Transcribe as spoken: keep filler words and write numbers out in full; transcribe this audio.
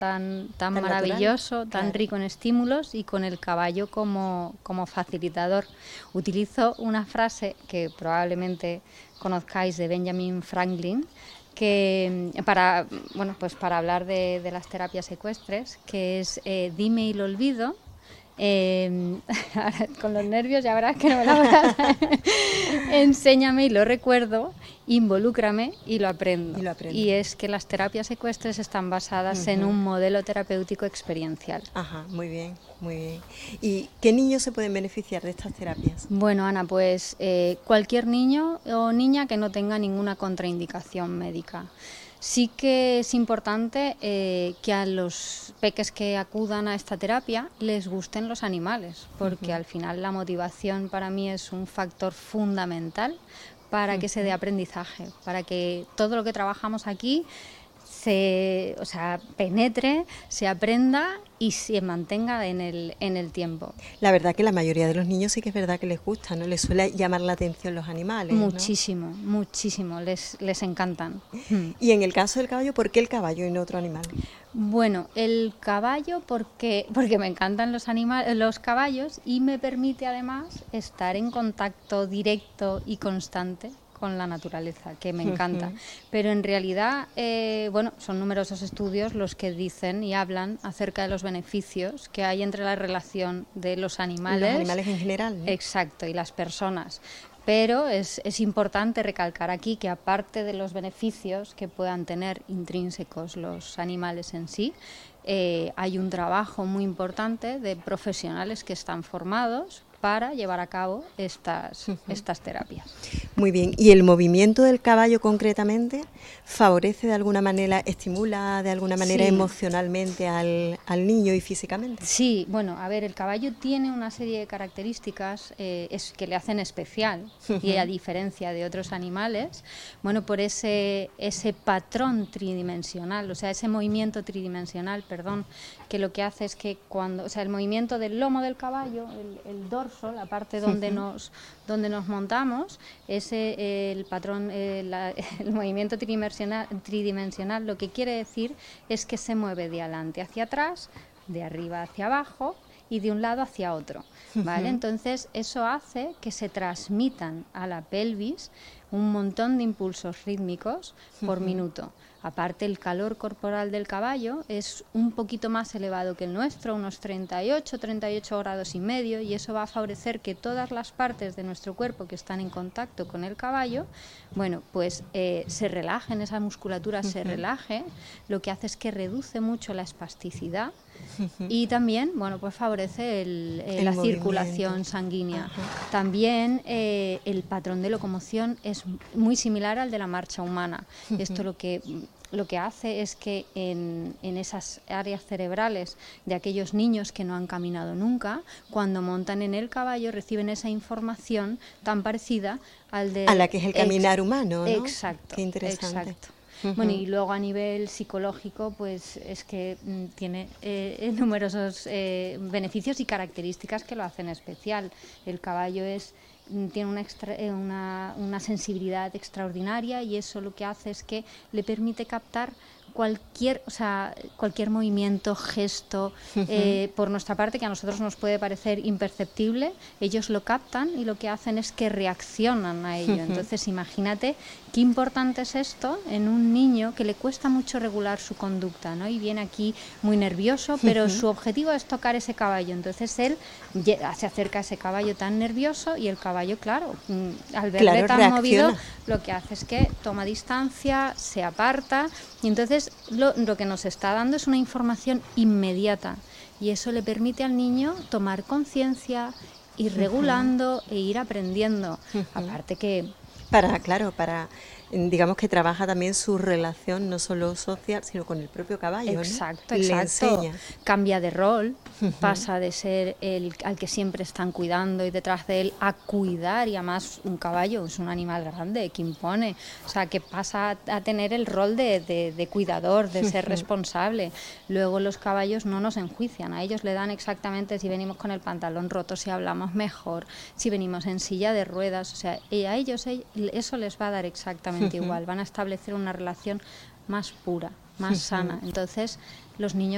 tan, tan, Tan maravilloso, natural, tan claro. rico en estímulos y con el caballo como, como facilitador. Utilizo una frase que probablemente conozcáis de Benjamin Franklin, que para, bueno, pues para hablar de, de las terapias ecuestres, que es eh, dime y lo olvido. Eh, ahora, con los nervios ya verás que no me la voy a enséñame y lo recuerdo, involúcrame y lo aprendo. Y lo aprendo. Y es que las terapias ecuestres están basadas Ujú. en un modelo terapéutico experiencial. Ajá, muy bien, muy bien. ¿Y qué niños se pueden beneficiar de estas terapias? Bueno, Ana, pues eh, cualquier niño o niña que no tenga ninguna contraindicación médica. Sí que es importante eh, que a los peques que acudan a esta terapia les gusten los animales, porque Uh-huh. al final la motivación para mí es un factor fundamental para que se dé aprendizaje, para que todo lo que trabajamos aquí se, o sea, penetre, se aprenda y se mantenga en el, en el tiempo. La verdad que la mayoría de los niños sí que es verdad que les gusta, ¿no? Les suele llamar la atención los animales, ¿no? Muchísimo, muchísimo, les, les encantan. Y en el caso del caballo, ¿por qué el caballo y no otro animal? Bueno, el caballo porque, porque me encantan los animales, los caballos, y me permite además estar en contacto directo y constante con la naturaleza, que me encanta. Uh-huh. Pero en realidad, eh, bueno, son numerosos estudios los que dicen y hablan acerca de los beneficios que hay entre la relación de los animales, los animales en general, ¿no? Exacto, y las personas. Pero es, es importante recalcar aquí que aparte de los beneficios que puedan tener intrínsecos los animales en sí, eh, hay un trabajo muy importante de profesionales que están formados para llevar a cabo estas, uh-huh. estas terapias. Muy bien, ¿y el movimiento del caballo concretamente favorece de alguna manera, estimula de alguna manera sí. emocionalmente al, al niño y físicamente? Sí, bueno, a ver, el caballo tiene una serie de características eh, es, que le hacen especial uh-huh. y a diferencia de otros animales, bueno, por ese, ese patrón tridimensional, o sea, ese movimiento tridimensional, perdón, que lo que hace es que cuando, o sea, el movimiento del lomo del caballo, el, el dorso, la parte donde, uh-huh. nos, donde nos montamos, ese, eh, el patrón, eh, la, el movimiento tridimensional, tridimensional, lo que quiere decir es que se mueve de adelante hacia atrás, de arriba hacia abajo y de un lado hacia otro, ¿vale? Uh-huh. Entonces eso hace que se transmitan a la pelvis un montón de impulsos rítmicos por uh-huh. minuto. Aparte, el calor corporal del caballo es un poquito más elevado que el nuestro, unos treinta y ocho, treinta y ocho grados y medio, y eso va a favorecer que todas las partes de nuestro cuerpo que están en contacto con el caballo, bueno, pues eh, se relajen, esa musculatura uh-huh. se relaje, lo que hace es que reduce mucho la espasticidad uh-huh. y también, bueno, pues favorece el, eh, el la movimiento. circulación sanguínea. Uh-huh. También eh, el patrón de locomoción es muy similar al de la marcha humana. Uh-huh. Esto lo que lo que hace es que en, en esas áreas cerebrales de aquellos niños que no han caminado nunca, cuando montan en el caballo reciben esa información tan parecida al de... A la que es el caminar ex, humano, ¿no? Exacto. Qué interesante. Exacto. Uh-huh. Bueno, y luego a nivel psicológico, pues es que mm, tiene eh, numerosos eh, beneficios y características que lo hacen especial. El caballo es... tiene una, extra, una, una sensibilidad extraordinaria y eso lo que hace es que le permite captar cualquier, o sea, cualquier movimiento, gesto, uh-huh. eh, por nuestra parte, que a nosotros nos puede parecer imperceptible, ellos lo captan y lo que hacen es que reaccionan a ello. Uh-huh. Entonces, imagínate qué importante es esto en un niño que le cuesta mucho regular su conducta, ¿no? Y viene aquí muy nervioso, pero uh-huh. su objetivo es tocar ese caballo. Entonces, él se acerca a ese caballo tan nervioso y el caballo, claro, al verle claro, tan reacciona. movido, lo que hace es que toma distancia, se aparta y entonces Lo, lo que nos está dando es una información inmediata y eso le permite al niño tomar conciencia, ir regulando uh-huh. e ir aprendiendo. Uh-huh. Aparte que... Para, claro, para... digamos que trabaja también su relación no solo social, sino con el propio caballo, exacto, ¿no? Exacto, Le enseña. Cambia de rol, uh-huh. pasa de ser el al que siempre están cuidando y detrás de él a cuidar, y además un caballo es un animal grande que impone, o sea, que pasa a, a tener el rol de, de, de cuidador, de ser uh-huh. responsable. Luego los caballos no nos enjuician, a ellos le dan exactamente si venimos con el pantalón roto, si hablamos mejor, si venimos en silla de ruedas, o sea, a ellos eso les va a dar exactamente igual, van a establecer una relación más pura, más sana. Entonces, los niños